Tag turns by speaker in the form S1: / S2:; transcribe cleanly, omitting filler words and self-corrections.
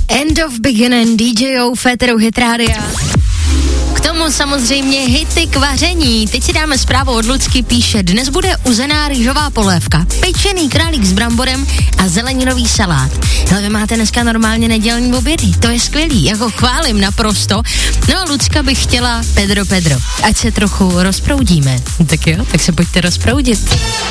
S1: End of Beginning, DJO, Féteru Hit Rádia. K tomu samozřejmě hity k vaření. Teď si dáme zprávu od Lucky, píše, dnes bude uzená rýžová polévka, pečený králík s bramborem a zeleninový salát. Ale vy máte dneska normálně nedělní obědy, to je skvělý, jako chválím naprosto. No a Lucka by chtěla Pedro, ať se trochu rozproudíme. Tak jo, tak se pojďte rozproudit.